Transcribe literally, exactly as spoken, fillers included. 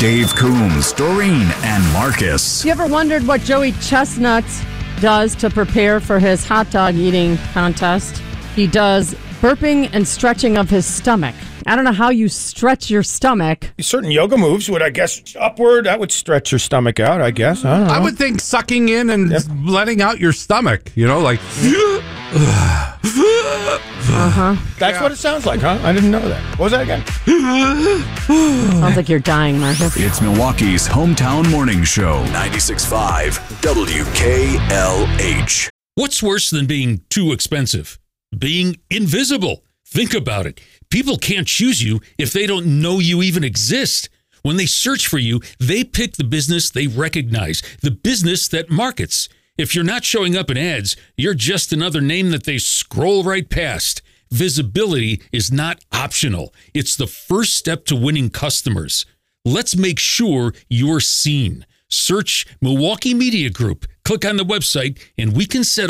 Dave Coombs, Doreen, and Marcus. You ever wondered what Joey Chestnut does to prepare for his hot dog eating contest? He does burping and stretching of his stomach. I don't know how you stretch your stomach. Certain yoga moves would, I guess, upward, that would stretch your stomach out, I guess. I don't know. I would think sucking in and Yep. letting out your stomach, you know, like... Uh-huh. That's Yeah. what it sounds like, huh? I didn't know that. What was that again? Sounds like you're dying, Marcus. It's Milwaukee's hometown morning show, ninety-six point five W K L H. What's worse than being too expensive? Being invisible. Think about it. People can't choose you if they don't know you even exist. When they search for you, they pick the business they recognize, the business that markets. If you're not showing up in ads, you're just another name that they scroll right past. Visibility is not optional. It's the first step to winning customers. Let's make sure you're seen. Search Milwaukee Media Group. Click on the website, and we can set